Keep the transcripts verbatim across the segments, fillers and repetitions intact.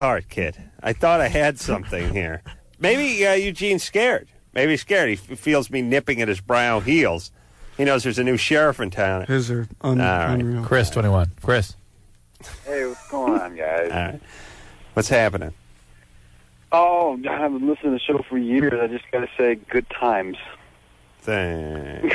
heart, kid. I thought I had something here. Maybe uh, Eugene's scared. Maybe he's scared. He f- feels me nipping at his brown heels. He knows there's a new sheriff in town. His are un- right. unreal. Chris, twenty-one. Chris. Hey, what's going on, guys? All right. What's happening? Oh, I've been listening to the show for years. I just got to say, good times. Thanks.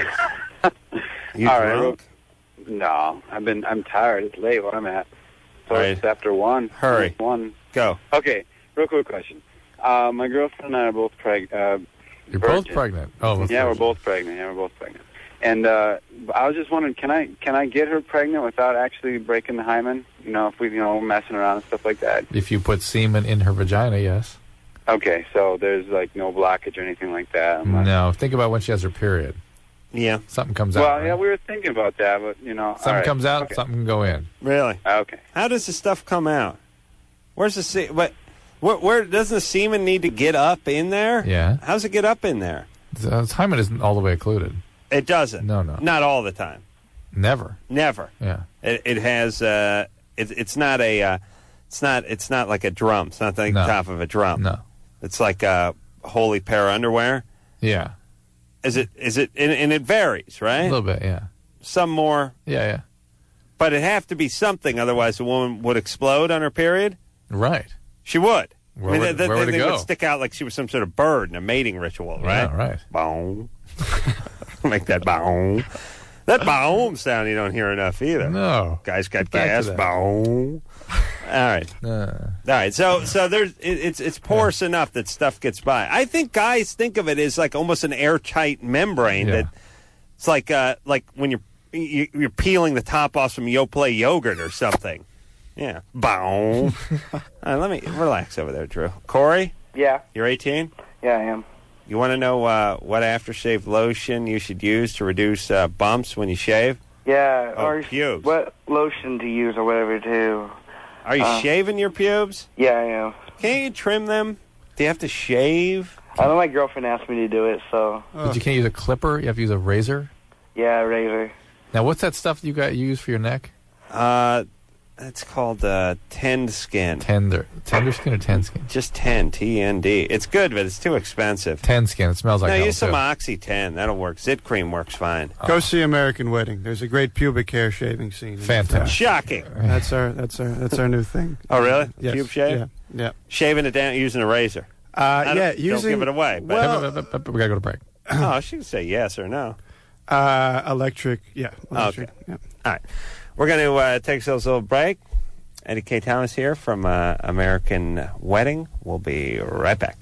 You All right, drunk? real- no, I've been. I'm tired. It's late where I'm at. So All right. it's after one. Hurry. It's one. Go. Okay, real quick question. Uh, my girlfriend and I are both pregnant. Uh, You're virgin. both pregnant. Oh, Yeah, we're both pregnant. Yeah, we're both pregnant. And uh, I was just wondering, can I can I get her pregnant without actually breaking the hymen? You know, if we you know messing around and stuff like that. If you put semen in her vagina, yes. Okay, so there's like no blockage or anything like that. unless- No, think about when she has her period. Yeah. Something comes Well, out. yeah, right? we were thinking about that, but you know, Something all right. comes out, Okay. something can go in. Really? Okay. How does the stuff come out? Where's the se- what? Where, where doesn't the semen need to get up in there? Yeah. How's it get up in there? The hymen isn't all the way occluded. It doesn't. No, no. Not all the time. Never. Never. Yeah. It, it has. Uh, it, it's not a. Uh, it's not. It's not like a drum. It's not like No. the top of a drum. No. It's like a holy pair of underwear. Yeah. Is it? Is it? And, and it varies, right? A little bit, yeah. Some more, Yeah, yeah. but it have to be something. Otherwise, the woman would explode on her period. Right. She would. Where I mean, would- the, the, where would it they go? would stick out like she was some sort of bird in a mating ritual, right? Yeah, right. Boom. Make that boom. That boom sound you don't hear enough either. No. Guys got Get back gas. to that. Boom. All right. Uh, All right. So so there's it, it's it's porous enough that stuff gets by. I think guys think of it as like almost an airtight membrane Yeah. that it's like uh like when you're you, you're peeling the top off some Yoplait yogurt or something. Yeah. Boom. All right, let me relax over there, Drew. Corey, Yeah. you're eighteen. Yeah, I am. You want to know uh, what aftershave lotion you should use to reduce uh, bumps when you shave? Yeah, Oh, or pubes. what lotion to use or whatever too. Are you Uh, shaving your pubes? Yeah, I am. Can't you trim them? Do you have to shave? I know my girlfriend asked me to do it, so But you can't use a clipper. You have to use a razor. yeah, razor. Now, what's that stuff you got you use for your neck? Uh, it's called uh, Tend Skin. Tender, tender skin or ten skin? Just Tend, T N D. It's good, but it's too expensive. Ten skin. It smells like no, hell, use some too. Oxy ten. That'll work. Zit Cream works fine. Go see American Wedding. There's a great pubic hair shaving scene. Fantastic. Shocking. That's our that's our that's our new thing. Oh, really? Yes. Pube shave? Yeah. Yeah. Shaving it down using a razor. Uh, I don't- yeah. don't Using give it away. But, well- we gotta go to break. oh, she can say yes or no. uh, electric. Yeah. Electric. Okay. Yeah. All right. We're going to uh, take ourselves a little break. Eddie K. Thomas here from uh, American Wedding. We'll be right back.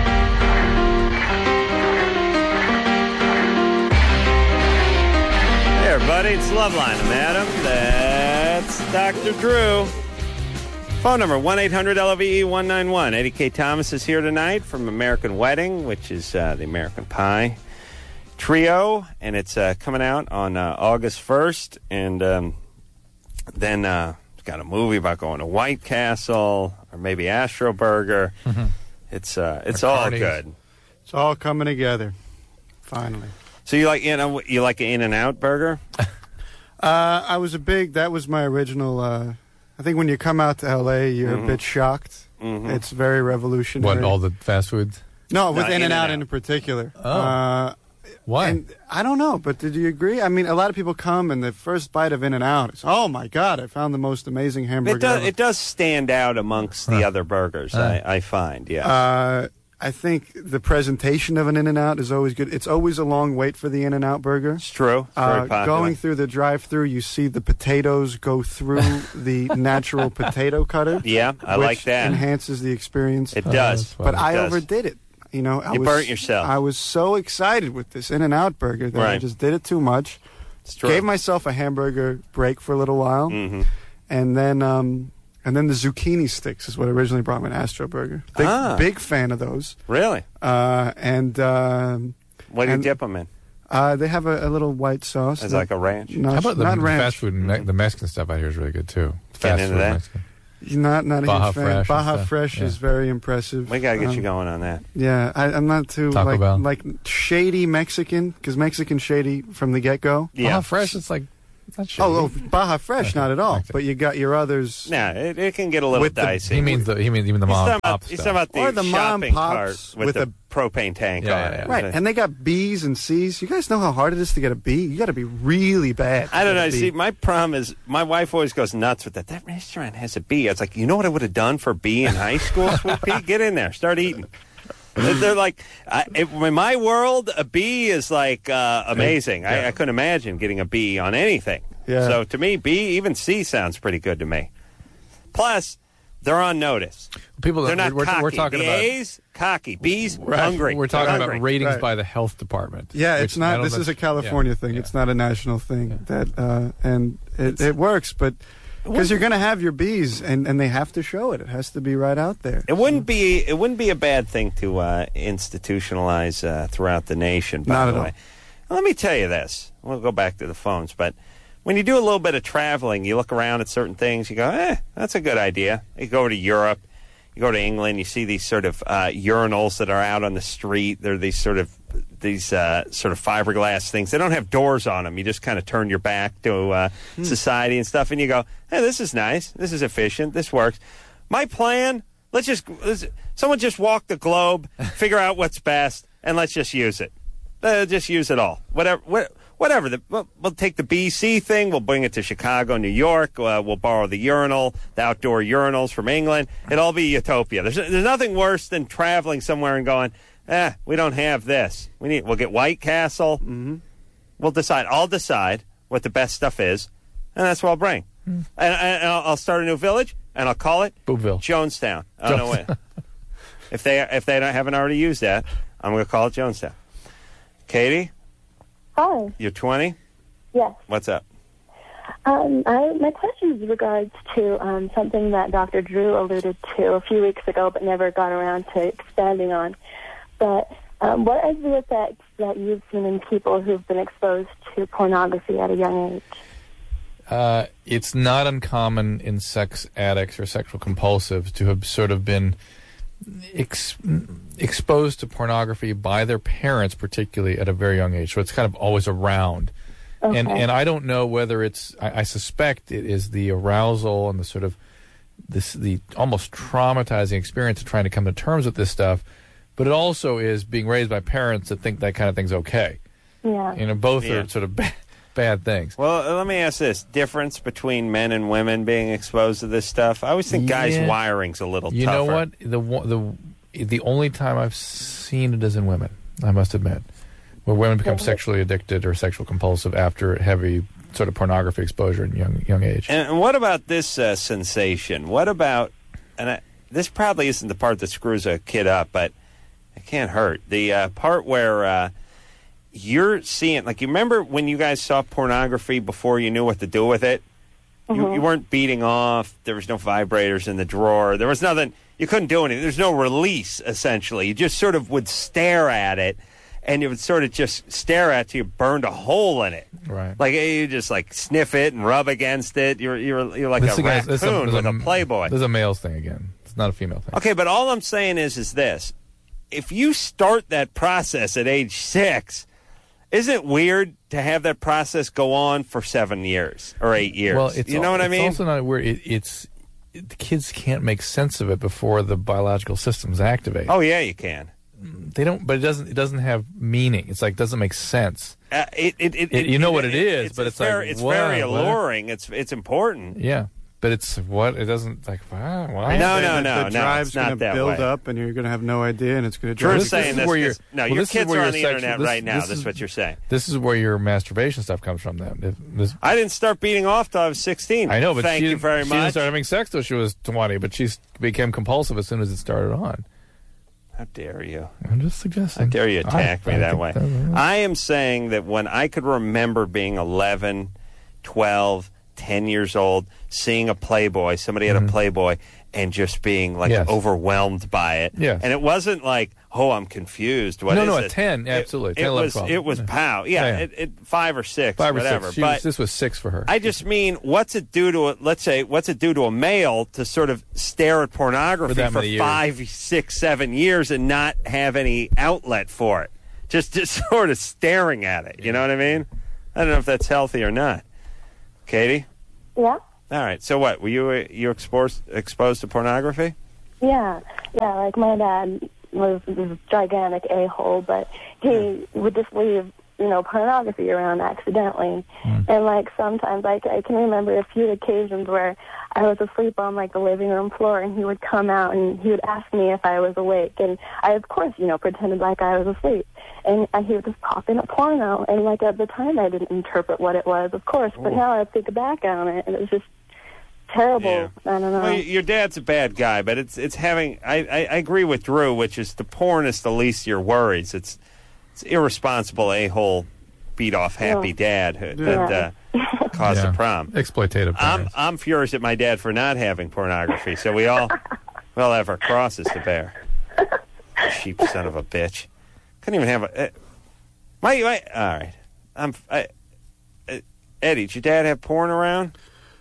Hey, everybody. It's Loveline. I'm Adam. That's Doctor Drew. Phone number one eight hundred L V E one nine one. Eddie K. Thomas is here tonight from American Wedding, which is uh, the American Pie Trio, and it's uh, coming out on uh, August first. And um, then uh, it's got a movie about going to White Castle or maybe Astro Burger. Mm-hmm. It's uh, it's Or all Carney's. good. It's all coming together. Finally. So you like you know you like an In-N-Out burger? Uh, I was a big. That was my original. Uh, I think when you come out to L A, you're Mhm. a bit shocked. Mhm. It's very revolutionary. What, all the fast foods? no, with No, In-N-Out In-N-Out. in particular. Oh. Uh, Why? And I don't know, but did you agree? I mean, a lot of people come and the first bite of In-N-Out is, oh my God, I found the most amazing hamburger It does ever. it does stand out amongst the Huh. other burgers. Huh. I, I find, yeah. Uh, I think the presentation of an In-N-Out is always good. It's always a long wait for the In-N-Out burger. it's true. It's very Uh, popular. going through the drive-through, you see the potatoes go through the natural potato cutter. Yeah, I which like that. enhances the experience. It Oh, does. that's fun. but It I does. overdid it. You know, I You was, burnt yourself. I was so excited with this In-N-Out burger that I Right. just did it too much. It's true. Gave myself a hamburger break for a little while, hmm and then um, and then the zucchini sticks is what originally brought me an Astro Burger. Big, Ah. big fan of those. Really? Uh, and um, What do you And- dip them in? uh, they have a, a little white sauce. It's Not- like a ranch. not, How about the, not the ranch. fast food? And me- the Mexican stuff out here is really good too. Getting Fast into food that? Mexican. Not not a Baja huge fan. Fresh and Baja stuff. Fresh Yeah. is very impressive. We gotta get Um, you going on that. Yeah, I, I'm not too Taco like Bell. like shady Mexican because Mexican shady from the get go. Yeah. Baja Fresh. It's like Not shady. Oh, oh, Baja Fresh, not at all. Okay. But you got your others. No, it, it can get a little With the- dicey. He means the he means even the he's mom talking and about, pop he's stuff. talking about the, Or the mom shopping pops cart with, with the a- propane tank Yeah, on yeah, it. Right, and they got B's and C's. You guys know how hard it is to get a B? You got to be really bad. to I don't get a know. B. See, my problem is my wife always goes nuts with that. That restaurant has a B. It's like, you know what I would have done for a B in high school, Sweet Pea? Get in there. Start eating. They're they're like, I, if, in my world, a B is like uh, amazing. I, I couldn't imagine getting a B on anything. Yeah. So to me, B, even C sounds pretty good to me. Plus, they're on notice. People, They're not we're, cocky. we're talking the about A's, cocky. B's, right, hungry. We're talking They're about hungry. ratings Right. by the health department. Yeah, which it's I not. don't This know- is a California yeah, thing. yeah. It's not a national thing. That uh, and it, it works, but because you're going to have your B's, and, and they have to show it. It has to be right out there. It wouldn't be it wouldn't be a bad thing to uh, institutionalize uh, throughout the nation. By Not the at all. way, let me tell you this. We'll go back to the phones, but when you do a little bit of traveling, you look around at certain things. You go, eh, that's a good idea. You go over to Europe, you go to England, you see these sort of uh, urinals that are out on the street. They're these sort of these uh, sort of fiberglass things. They don't have doors on them. You just kind of turn your back to uh, society and stuff, and you go, hey, this is nice. This is efficient. This works. My plan, let's just, let's, someone just walk the globe, figure out what's best, and let's just use it. Uh, just use it all. Whatever. What, Whatever. The, we'll, we'll take the B C thing. We'll bring it to Chicago, New York. Uh, we'll borrow the urinal, the outdoor urinals from England. It'll all be utopia. There's, there's nothing worse than traveling somewhere and going, eh, we don't have this. We need. We'll get White Castle. Mm-hmm. We'll decide. I'll decide what the best stuff is, and that's what I'll bring. Mm. And, and I'll, I'll start a new village, and I'll call it Boobville. Jonestown. I don't know when. If they if they don't, haven't already used that, I'm going to call it Jonestown. Katie? Hi. You're twenty? Yes. What's up? Um, I, my question is regards to um, something that Doctor Drew alluded to a few weeks ago, but never got around to expanding on. But um, what is the effects that you've seen in people who've been exposed to pornography at a young age? Uh, it's not uncommon in sex addicts or sexual compulsives to have sort of been ex- exposed to pornography by their parents, particularly at a very young age. So it's kind of always around. Okay. And and I don't know whether it's, I, I suspect it is the arousal and the sort of, this the almost traumatizing experience of trying to come to terms with this stuff, but it also is being raised by parents that think that kind of thing's okay. Yeah. You know, both Yeah. are sort of bad, bad things. Well, uh, let me ask this. Difference between men and women being exposed to this stuff? I always think guys' Yeah. wiring's a little You tougher. know what? The one- the the only time I've seen it is in women, I must admit, where women become sexually addicted or sexual compulsive after heavy sort of pornography exposure in young young age. And, and what about this uh, sensation? What about, and I, this probably isn't the part that screws a kid up, but it can't hurt. The uh, part where uh, you're seeing, like, you remember when you guys saw pornography before you knew what to do with it? You, you weren't beating off. There was no vibrators in the drawer. There was nothing. You couldn't do anything. There's no release, essentially. You just sort of would stare at it, and you would sort of just stare at it till you burned a hole in it. Right. Like, you just, like, sniff it and rub against it. You're you're, you're like This a again- this is raccoon this is with a Playboy. This is a male's thing again. It's not a female thing. Okay, but all I'm saying is, is this. If you start that process at age six, isn't it weird to have that process go on for seven years or eight years? Well, it's you know al- what I it's mean? also not weird. It, it's it, the kids can't make sense of it before the biological systems activate. Oh, yeah, you can. They don't, but it doesn't. It doesn't have meaning. It's like doesn't make sense. Uh, it, it, it, It- you know what it is, but it's like, very, it's wow, very what? alluring. It's it's important. Yeah, but it's what it doesn't like. Wow, why? No, no, the, no, the no, drive's it's not gonna that build way. up, and you're going to have no idea, and it's going to Drew's drive this- you saying is this. where you're- this- no, well, your this is kids where are your on the sexual- internet this- right now. this That's is- what you're saying. This is where your masturbation stuff comes from. Then If this, I didn't start beating off till I was sixteen. I know, but Thank she, you very she much. didn't start having sex till she was twenty, but she became compulsive as soon as it started on. How dare you? I'm just suggesting. How dare you attack I- me I that think way? that- I am saying that when I could remember being eleven, twelve, ten years old, seeing a Playboy, somebody had a Playboy, and just being like Yes. overwhelmed by it. Yes. And it wasn't like, oh, I'm confused. What No, is no, it? at ten, It- absolutely. It, ten, eleven, was, twelve. it was Yeah. pow. Yeah, Yeah, yeah. It, it, five or six, Five or whatever. six. She but was, this was six for her. I just mean, what's it do to a, let's say, what's it do to a male to sort of stare at pornography For that for many years. five, six, seven years and not have any outlet for it? Just, just sort of staring at it. You know what I mean? I don't know if that's healthy or not. Katie? Yeah? All right. So what? Were you uh, you exposed exposed to pornography? Yeah. Yeah, like my dad was this gigantic a-hole, but he would just leave, you know, pornography around accidentally. Mm. And, like, sometimes I, I can remember a few occasions where I was asleep on, like, the living room floor, and he would come out and he would ask me if I was awake. And I, of course, you know, pretended like I was asleep. And, and he would just pop in a porno. And, like, at the time, I didn't interpret what it was, of course. But Ooh. now I think back on it, and it was just terrible. Yeah. I don't know. Well, y- your dad's a bad guy, but it's it's having. I, I, I agree with Drew, which is the porn is the least of your worries. It's it's irresponsible a-hole, beat off happy Yeah. dad who, Yeah. that uh, caused Yeah. the problem. Exploitative I'm parents. I'm furious at my dad for not having pornography. So we all we all have our crosses to bear. Cheap son of a bitch. Couldn't even have a. Uh, my, my all right. I'm. I, uh, Eddie, did your dad have porn around?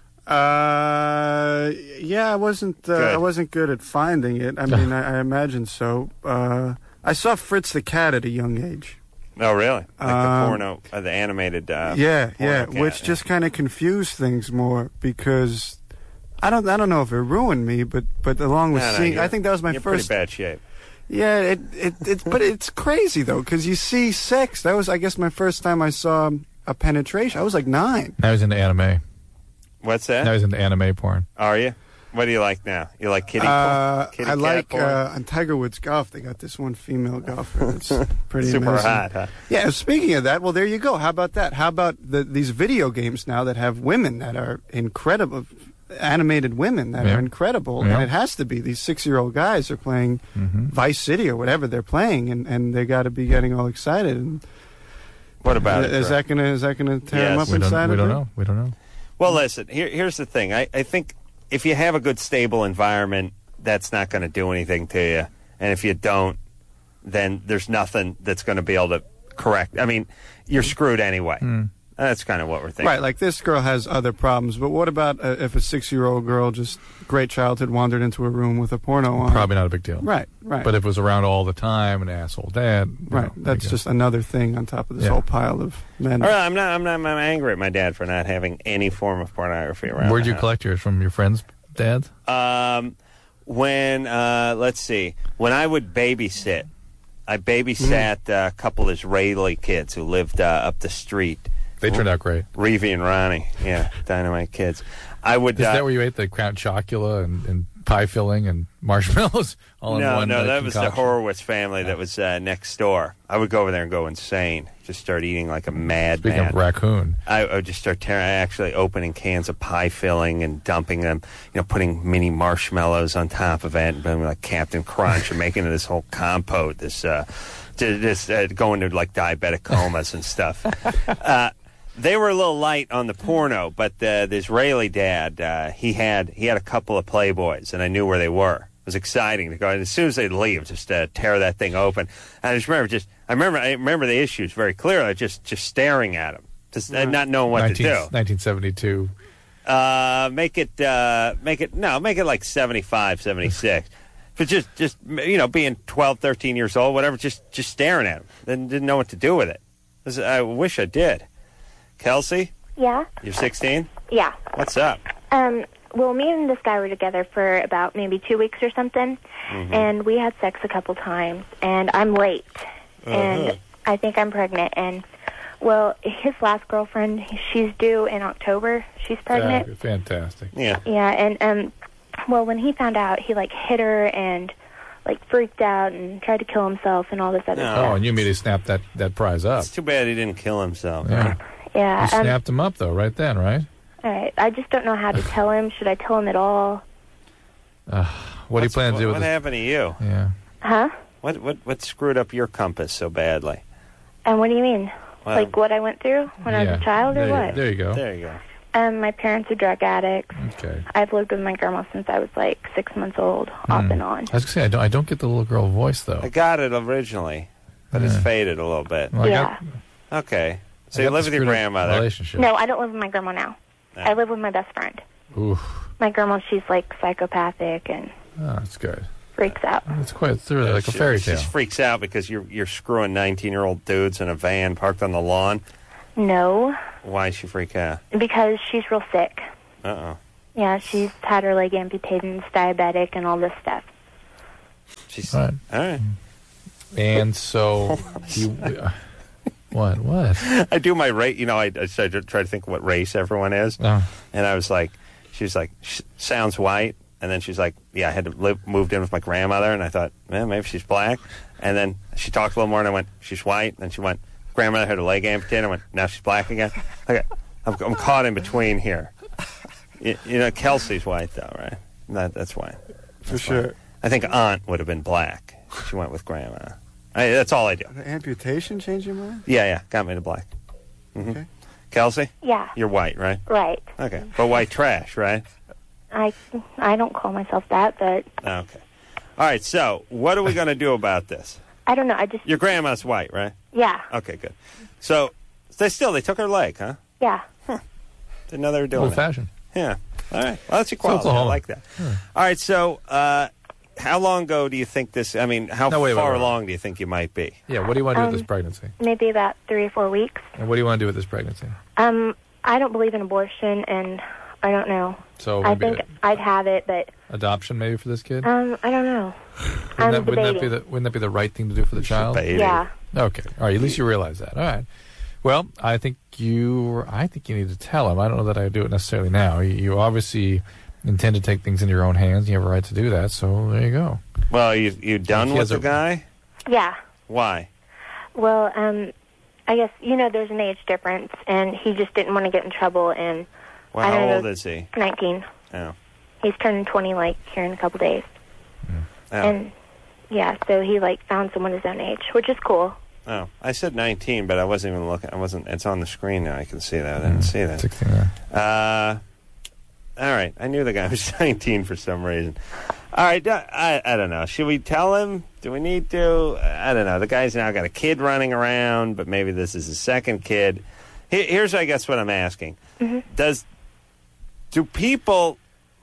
Uh, yeah, I wasn't. Uh, Good. I wasn't good at finding it. I mean, I, I imagine so. Uh, I saw Fritz the Cat at a young age. Oh, really? Like the Um, porno, uh, the animated. Uh, yeah, porno yeah, cat, which yeah. just kind of confused things more because I don't. I don't know if it ruined me, but but along with No, no, seeing, you're- I think that was my you're first. pretty bad shape. Yeah, it it, it but it's crazy though because you see sex. That was, I guess, my first time I saw a penetration. I was like nine. Now he's into anime. What's that? Now he's into anime porn. Are you? What do you like now? You like kitty Uh, porn? Kitty I cat like porn? uh, on Tiger Woods Golf. They got this one female golfer that's pretty Super amazing. hot, huh? Yeah. Speaking of that, well, there you go. How about that? How about the, these video games now that have women that are incredible, animated women that Yeah. are incredible, Yeah. and it has to be these six-year-old guys are playing Mhm. Vice City or whatever they're playing, and, and they got to be getting all excited. And What about it? is Drew? that gonna is that gonna tear Yes. them up We inside don't. We of don't them? know. We don't know. Well, listen. Here, here's the thing. I, I think if you have a good, stable environment, that's not going to do anything to you. And if you don't, then there's nothing that's going to be able to correct. I mean, you're screwed anyway. Mm. That's kind of what we're thinking. Right, like this girl has other problems, but what about uh, if a six-year-old girl, just great childhood, wandered into a room with a porno on? Probably not a big deal. Right, right. But if it was around all the time, an asshole dad. you right, know, that's I guess. just another thing on top of this Yeah. whole pile of men. All right, I'm not. I'm not. I'm angry at my dad for not having any form of pornography around. Where'd the you house. collect yours from? Your friends' dads? Um, when uh, let's see, when I would babysit, I babysat Mm. uh, a couple Israeli kids who lived uh, up the street. They turned out great. Revi and Ronnie, yeah, dynamite kids. I would. Is uh, that where you ate the crown chocula and, and pie filling and marshmallows all in no, one? no, uh, that was the concoction? Horowitz family that was uh, next door. I would go over there and go insane, just start eating like a madman. Speaking of raccoon, I, I would just start tearing, actually opening cans of pie filling and dumping them, you know, putting mini marshmallows on top of it, and being like Captain Crunch, and making this whole compote, this, uh, ju- this uh, going to like diabetic comas and stuff. Uh, they were a little light on the porno, but uh, the Israeli dad, uh, he had he had a couple of Playboys, and I knew where they were. It was exciting to go. And as soon as they'd leave, just uh, tear that thing open. And I just remember, just I remember, I remember the issues very clearly. Just, just staring at them, just uh, not knowing what nineteen, to do. nineteen seventy-two. Uh, make it, uh, make it, no, make it like seventy-five, seventy-six. But just, just you know, being twelve, thirteen years old, whatever, just, just staring at them. Then didn't know what to do with it. It was- I wish I did. Kelsey, Yeah, you're sixteen. yeah. What's up? Um, well, me and this guy were together for about maybe two weeks or something, Mm-hmm. and we had sex a couple times, and I'm late, Uh-huh. and I think I'm pregnant, and, well, his last girlfriend, she's due in October. She's pregnant. Uh, fantastic. Yeah. Yeah, and, um, well, when he found out, he, like, hit her and, like, freaked out and tried to kill himself and all this other No. Oh, stuff. and you immediately snapped that, that prize up. It's too bad he didn't kill himself. Yeah. Yeah, You um, snapped him up, though, right then, right? all right. I just don't know how to tell him. Should I tell him at all? Uh, what do you What's- plan to do what, with what this? happened to you? Yeah. Huh? What, what, what screwed up your compass so badly? And what do you mean? Well, Like what I went through when I yeah. was a child, or there, what? There you go. There you go. Um, my parents are drug addicts. Okay. I've lived with my grandma since I was like six months old, off Hmm. and on. I was going to say, I don't, I don't get the little girl voice, though. I got it originally, but it's Yeah. faded a little bit. Well, I Yeah. got- Okay. So I you got live the with your screwed up grandmother. Relationship. No, I don't live with my grandma now. No. I live with my best friend. Oof. My grandma, she's like psychopathic and Oh, that's good. freaks out. It's quite, it's really like a She- fairy She tale. just freaks out because you're you're screwing nineteen-year-old dudes in a van parked on the lawn. No, Why she freak out? Because she's real sick. Uh-oh. Yeah, she's had her leg amputated and is diabetic and all this stuff. She's, All right. all right. And so you, uh, what? What? I do my race. You know, I, I try to try to think what race everyone is, Oh. and I was like, she was like, sh- sounds white, and then she's like, yeah, I had to live, moved in with my grandmother, and I thought, man, maybe she's black, and then she talked a little more, and I went, she's white, and then she went, grandmother had her leg amputated, I went, now she's black again. Okay, I'm, I'm caught in between here. You, you know, Kelsey's white though, right? That, that's white. For That's sure. white. I think aunt would have been black. She went with grandma. I, that's all I do. The amputation changed your mind? Yeah, yeah, got me to black. Mm-hmm. Okay. Kelsey, Yeah, you're white, right? right. Okay, but white trash, right? I I don't call myself that, but Okay. All right, so what are we going to do about this? I don't know. I just Your grandma's white, right? yeah, Okay, good. So they still, they took her leg, huh? yeah. Didn't know they were doing Old it. fashioned. Yeah. All right. Well, that's equality. I Oklahoma. like that. All right, so uh, how long ago do you think this, I mean, how No, wait, wait, far wait, wait. along do you think you might be? Yeah. What do you want to do with Um, this pregnancy? Maybe about three or four weeks. And what do you want to do with this pregnancy? Um, I don't believe in abortion, and I don't know. So I maybe think I'd have it, but adoption maybe for this kid. um, I don't know. wouldn't, I'm that, wouldn't that be debating. the wouldn't that be the right thing to do for the child? Baby. Yeah. Okay. All right. At least you realize that. All right. Well, I think you. I think you need to tell him. I don't know that I do it necessarily now. You, you obviously intend to take things into your own hands. You have a right to do that. So there you go. Well, you you done He with has the a- guy? Yeah. Why? Well, um, I guess you know there's an age difference, and he just didn't want to get in trouble. And Well, I how don't know. old is he? nineteen. Oh. He's turning twenty like here in a couple days. Oh. And yeah, so he like found someone his own age, which is cool. Oh, I said nineteen, but I wasn't even looking. I wasn't. It's on the screen now. I can see that. I didn't see that. Sixteen. Yeah. Uh, all right. I knew the guy was nineteen for some reason. All right. I, I don't know. Should we tell him? Do we need to? I don't know. The guy's now got a kid running around, but maybe this is his second kid. Here, here's, I guess, what I'm asking. Mm-hmm. Does do people?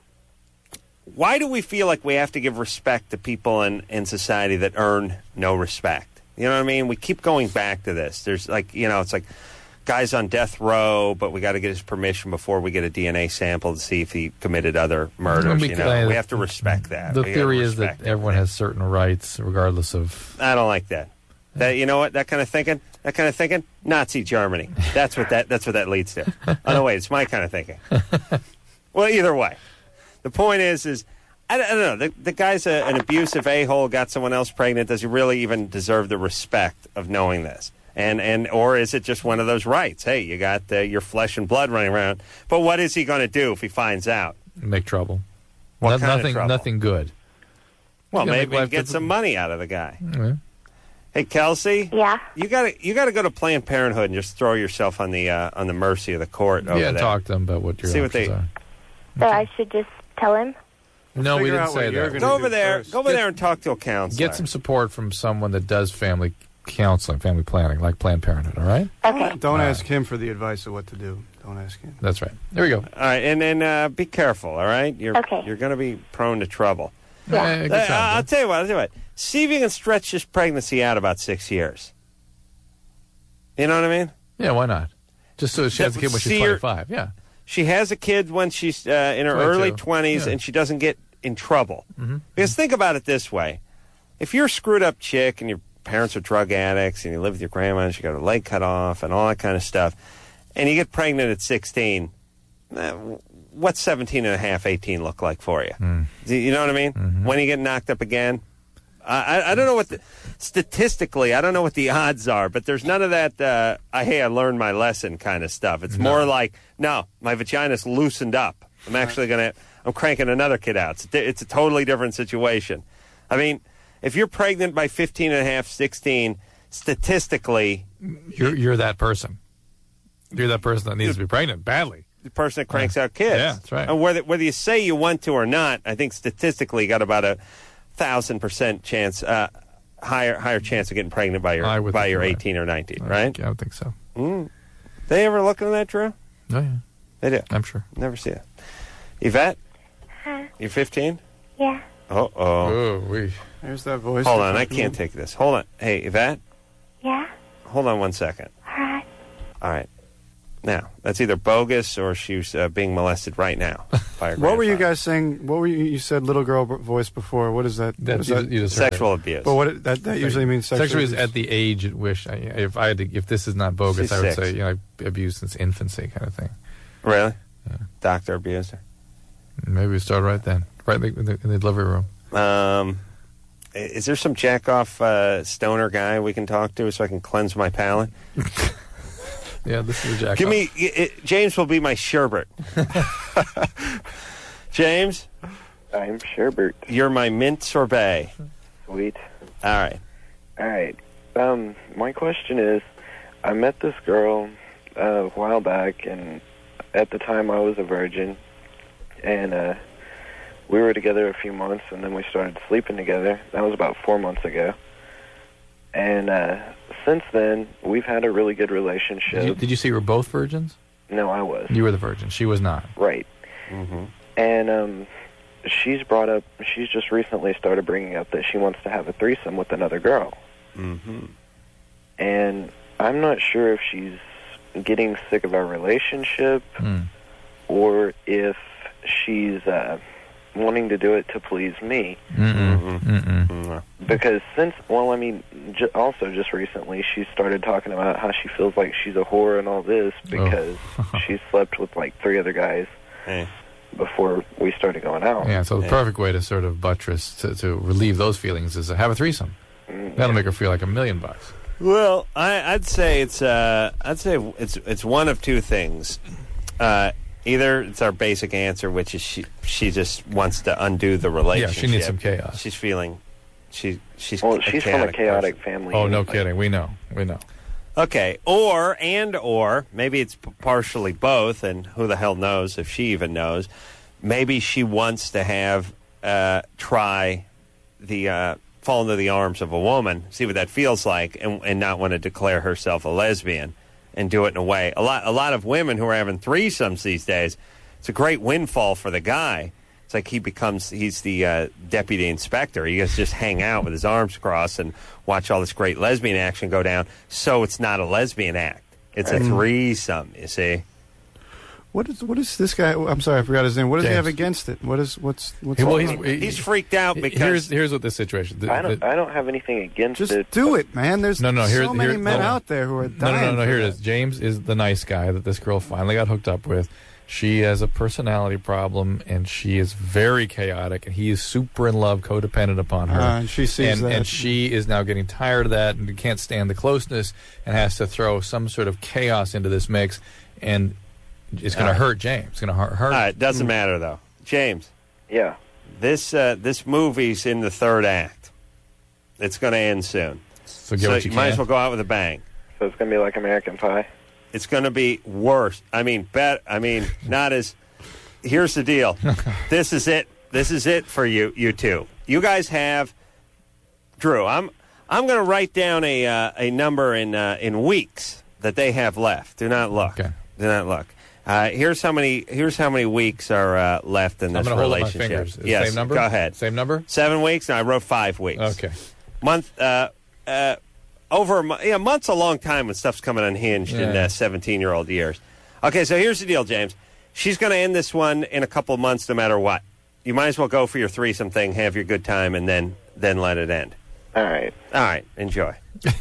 Why do we feel like we have to give respect to people in, in society that earn no respect? You know what I mean? We keep going back to this. There's like, you know, it's like guy's on death row, but we got to get his permission before we get a D N A sample to see if he committed other murders. You know, we have to respect that. The We gotta theory is respect that everyone has certain rights, regardless of. I don't like that. That you know what? That kind of thinking. That kind of thinking. Nazi Germany. That's what that. That's what that leads to. Oh no, wait. It's my kind of thinking. Well, either way, the point is, is I, don't- I don't know. The, the guy's a, an abusive a-hole. Got someone else pregnant. Does he really even deserve the respect of knowing this? And and or is it just one of those rights? Hey, you got uh, your flesh and blood running around. But what is he going to do if he finds out? Make trouble. What No- kind of nothing. trouble? Nothing good. Well, He's gonna maybe make life get some difficult. money out of the guy. Yeah. Hey, Kelsey. Yeah. You got to you got to go to Planned Parenthood and just throw yourself on the uh, on the mercy of the court over Yeah, there. talk to them about what your See what options they- are. So I should just tell him. No, we Figure didn't out what say you're that. gonna Go do over there. first. Go over Get- there and talk to a counselor. Get some support from someone that does family counseling, family planning, like Planned Parenthood. All right, Okay. Don't Uh, ask him for the advice of what to do. Don't ask him. that's right. There we go. All right, and then uh, be careful. All right, you're Okay. you're going to be prone to trouble. Yeah. Eh, good Uh, sound, I'll good. tell you what. I'll tell you what. See if you can stretch this pregnancy out about six years. You know what I mean? Yeah, why not? Just so she has a kid when she's See your- twenty-five. Yeah. She has a kid when she's uh, in her twenty-two. early twenties, Yeah. and she doesn't get in trouble. Mm-hmm. Because think about it this way: if you're a screwed up chick and your parents are drug addicts, and you live with your grandma and she got her leg cut off and all that kind of stuff, and you get pregnant at sixteen, eh, what's seventeen and a half, eighteen look like for you? Mm. Do you know what I mean? Mm-hmm. When you get knocked up again. I, I, I don't know what the, statistically, I don't know what the odds are, but there's none of that, uh, I, hey, I learned my lesson kind of stuff. It's more like, no, my vagina's loosened up. I'm actually going to, I'm cranking another kid out. It's, a- it's a totally different situation. I mean, if you're pregnant by fifteen and a half, sixteen, statistically, You're you're that person. You're that person that needs to be pregnant badly. the person that cranks out kids. Yeah, that's right. And whether, whether you say you want to or not, I think statistically you got about a thousand percent chance, uh, higher higher chance of getting pregnant by I your would by think your you're right. eighteen or nineteen, I right? think- I don't think so. Mm. They ever look into that, Drew? Oh yeah, They do. I'm sure. Never see it. Yvette, Huh? you're fifteen? Yeah. Uh-oh. Oh, we. There's that voice. Hold you're on, I talking can't about. take this. Hold on. Hey, Yvette, Yeah. hold on one second. All right. All right. Now, that's either bogus or she's uh, being molested right now by her What were you grandfather. guys saying? What were you? You said little girl b- voice before. What is that? That, What is you, that? you just heard Sexual it. abuse. But what it, that that usually means sexual, Sexual abuse abuse. at the age at which, I, if I had to, if this is not bogus, She's I would six. say, you know, abuse since infancy kind of thing. Really? Yeah. Doctor abused her. Maybe we start right then, right in the, in the, in the delivery room. Um, i- is there some jack-off uh, stoner guy we can talk to so I can cleanse my palate? Yeah, this is a jack. Give me... i i James will be my sherbet. James, I'm Sherbert. you're my mint sorbet. Sweet. All right. All right. Um, my question is, I met this girl uh, a while back, and at the time I was a virgin, and uh, we were together a few months, and then we started sleeping together. That was about four months ago. And uh, since then, we've had a really good relationship. Did you, did you see you were both virgins? No, I was. You were the virgin. She was not. Right. Mm-hmm. And um, she's brought up, she's just recently started bringing up that she wants to have a threesome with another girl. Mm-hmm. And I'm not sure if she's getting sick of our relationship Mm. or if she's uh, wanting to do it to please me. Mm-mm. Mm-mm. Mm-hmm. Because since, well, I mean, j- also just recently, she started talking about how she feels like she's a whore and all this because Oh. she slept with like three other guys Hey. before we started going out. Yeah, so the Yeah. perfect way to sort of buttress, to, to relieve those feelings is to have a threesome. Mm, That'll yeah. make her feel like a million bucks. Well, I, I'd say it's uh, I'd say it's it's one of two things. Uh, either it's our basic answer, which is she she just wants to undo the Yeah, relationship. she needs some chaos. She's feeling she she's Well, a she's from a chaotic chaotic person. family. Oh, no anyway. kidding. We know. We know. Okay, or and or maybe it's p- partially both, and who the hell knows if she even knows. Maybe she wants to have uh, try the uh, fall into the arms of a woman, see what that feels like, and, and not want to declare herself a lesbian, and do it in a way. A lot, a lot of women who are having threesomes these days, it's a great windfall for the guy. It's like he becomes he's the uh, deputy inspector. He gets to just hang out with his arms crossed and watch all this great lesbian action go down. So it's not a lesbian act; it's a threesome. You see. What is what is this guy? I'm sorry, I forgot his name. What does he James. have against it? What is what's what's He- well, all he's- about? he- He's freaked out because here's here's what the situation. The, I don't. the- I don't have anything against Just it. do but- it, man. There's No, no, here- so many here- men no. out there who are no, dying. no, no, no. for Here it that. is. James is the nice guy that this girl finally got hooked up with. She has a personality problem, and she is very chaotic, and he is super in love, codependent upon her. Uh, and she sees and, that. and she is now getting tired of that and can't stand the closeness and has to throw some sort of chaos into this mix, and it's going All to right. hurt James. It's going to hurt her. Uh, it doesn't matter though, James. Yeah. This uh, this movie's in the third act. It's going to end soon, so get so what you, you might can. as well go out with a bang. So it's gonna be like American Pie. It's going to be worse. I mean, bet. I mean, not as. Here's the deal. This is it. This is it for you. You two. You guys have. Drew, I'm. I'm going to write down a uh, a number in uh, in weeks that they have left. Do not look. Okay. Do not look. Uh, here's how many. Here's how many weeks are uh, left in I'm this going to hold up my relationship. fingers. Is it Yes. Same number? Go ahead. Same number? Seven weeks. No, I wrote five weeks. Okay. Month. Uh, uh, over a month. Yeah, a month's a long time when stuff's coming unhinged in Yeah. uh, seventeen-year-old years. Okay, so here's the deal, James. She's going to end this one in a couple of months, no matter what. You might as well go for your threesome thing, have your good time, and then then let it end. All right. All right, enjoy. Yeah,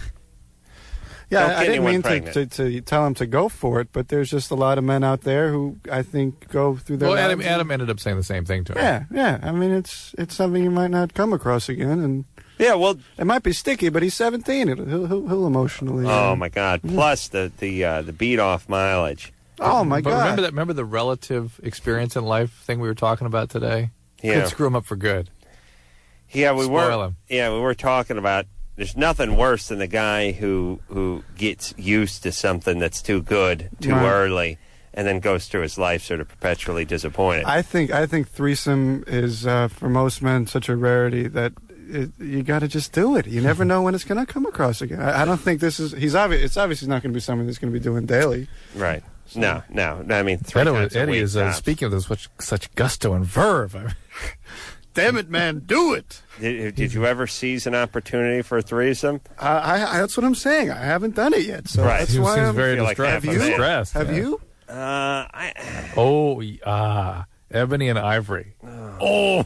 Don't I, get I didn't anyone mean to, pregnant. to, to tell him to go for it, but there's just a lot of men out there who I think go through their Well, Adam, lives and- Adam ended up saying the same thing to her. Yeah, yeah. I mean, it's it's something you might not come across again, and Yeah, well, it might be sticky, but he's seventeen. It'll, he'll, he'll, he'll emotionally. oh uh, my God! Plus the the uh, the beat off mileage. Oh my but God! remember that? Remember the relative experience in life thing we were talking about today? Yeah. Could screw him up for good. Yeah, we Spoil were. him. Yeah, we were talking about. There's nothing worse than the guy who who gets used to something that's too good too Right. early, and then goes through his life sort of perpetually disappointed. I think I think threesome is uh, for most men such a rarity that it, you got to just do it. You never know when it's going to come across again. I, I don't think this is. He's obvious. It's obviously not going to be something he's going to be doing daily. Right. No, no. I mean, three Eddie, times a Eddie week, is uh, tops. speaking of this with such gusto and verve. I mean, damn it, man, do it. Did, did you ever seize an opportunity for a threesome? Uh, I, I, that's what I'm saying. I haven't done it yet, so Right. that's He why seems I'm very feel like distressed. half a man. distressed. Have yeah. you? Uh, I, Oh, y- ah, Ebony and Ivory. Oh,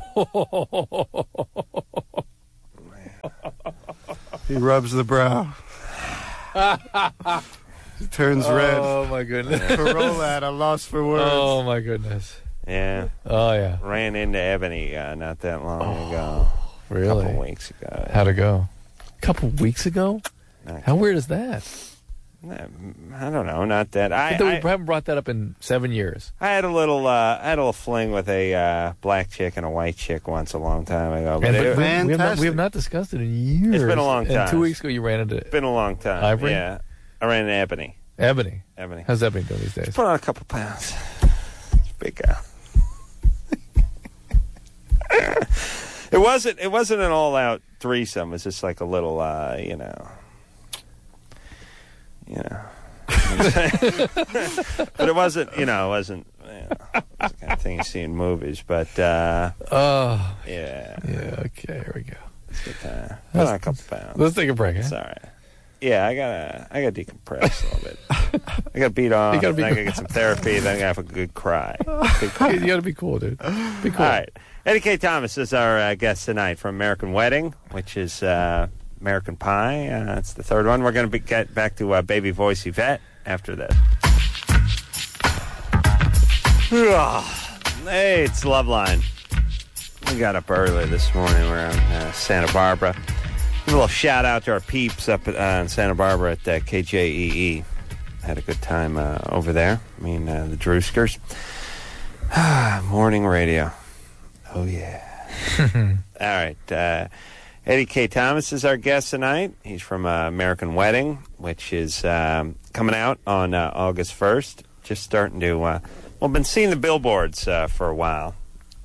He rubs the brow. He turns red. oh my goodness. Parole at a loss for words. Oh my goodness. yeah, Oh yeah. ran into Ebony uh, not that long ago. A Really? couple weeks ago. How'd it go? A couple weeks ago? Not- How weird is that? I don't know, not that. I, I, thought we I, haven't brought that up in seven years. I had a little, uh, I had a little fling with a uh, black chick and a white chick once a long time ago. But And it, we, has we, have not, Fantastic. we have not discussed it in years. been a long And time. two weeks ago, you ran into been a long time. Ivory? Yeah, I ran into Ebony. Ebony. Ebony. How's Ebony doing these days? Put on a couple pounds. It's a big guy. It wasn't. It wasn't an all-out threesome. It was just like a little, uh, you know, you know. But it wasn't. You know, it wasn't. You know, it was the kind of thing you see in movies. But uh, Oh, yeah, yeah. Okay, here we go. it's a good time. Put on a couple pounds. Let's take a break. It's Huh? all right. Yeah, I gotta, I gotta decompress a little bit. I gotta beat off. You gotta be- then I gotta get some therapy. Then I gotta have a good cry. Good cry. You got to be cool, dude. Be cool. All right. Eddie K. Thomas is our uh, guest tonight from American Wedding, which is uh, American Pie. Uh, it's the third one. We're going to get back to uh, Baby Voice Yvette after this. Hey, it's Loveline. We got up early this morning. We're in uh, Santa Barbara. Give a little shout out to our peeps up at, uh, in Santa Barbara at uh, K J E E. Had a good time uh, over there. I mean, uh, the Drewskers. Morning radio. Oh, yeah. All right. Uh, Eddie K. Thomas is our guest tonight. He's from uh, American Wedding, which is um, coming out on uh, August first. Just starting to, uh, well, been seeing the billboards uh, for a while.